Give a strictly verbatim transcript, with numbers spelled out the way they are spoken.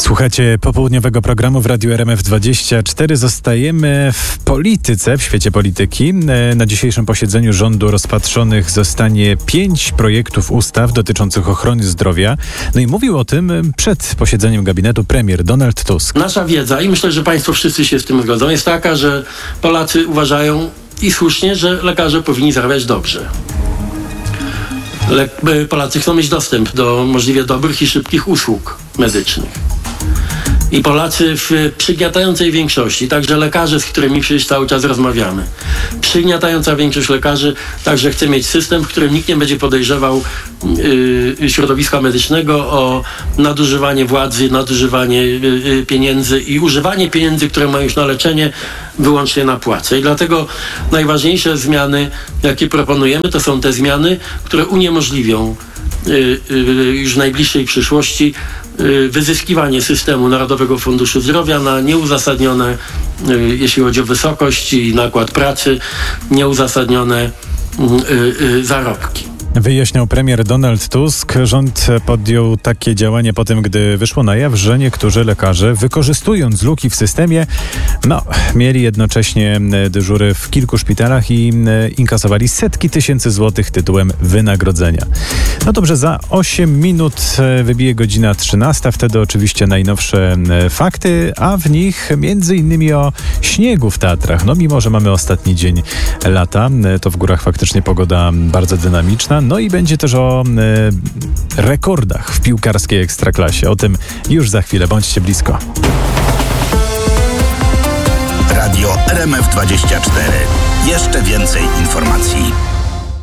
Słuchacie popołudniowego programu w Radiu R M F dwadzieścia cztery. Zostajemy w polityce, w świecie polityki. Na dzisiejszym posiedzeniu rządu rozpatrzonych zostanie pięć projektów ustaw dotyczących ochrony zdrowia. No i mówił o tym przed posiedzeniem gabinetu premier Donald Tusk. Nasza wiedza, i myślę, że państwo wszyscy się z tym zgodzą, jest taka, że Polacy uważają, i słusznie, że lekarze powinni zarabiać dobrze. Le- Polacy chcą mieć dostęp do możliwie dobrych i szybkich usług medycznych. I Polacy w przygniatającej większości, także lekarze, z którymi przecież cały czas rozmawiamy, przygniatająca większość lekarzy także chce mieć system, w którym nikt nie będzie podejrzewał yy, środowiska medycznego o nadużywanie władzy, nadużywanie yy, pieniędzy i używanie pieniędzy, które mają już na leczenie, wyłącznie na płace. I dlatego najważniejsze zmiany, jakie proponujemy, to są te zmiany, które uniemożliwią yy, yy, już w najbliższej przyszłości wyzyskiwanie systemu Narodowego Funduszu Zdrowia na nieuzasadnione, jeśli chodzi o wysokość i nakład pracy, nieuzasadnione zarobki. Wyjaśniał premier Donald Tusk. Rząd podjął takie działanie po tym, gdy wyszło na jaw, że niektórzy lekarze, wykorzystując luki w systemie, no, mieli jednocześnie dyżury w kilku szpitalach i inkasowali setki tysięcy złotych tytułem wynagrodzenia. No dobrze, za osiem minut wybije godzina trzynasta, wtedy oczywiście najnowsze fakty, a w nich między innymi o śniegu w Tatrach. No mimo, że mamy ostatni dzień lata, to w górach faktycznie pogoda bardzo dynamiczna. No i będzie też o e, rekordach w piłkarskiej ekstraklasie. O tym już za chwilę. Bądźcie blisko. Radio R M F dwadzieścia cztery. Jeszcze więcej informacji.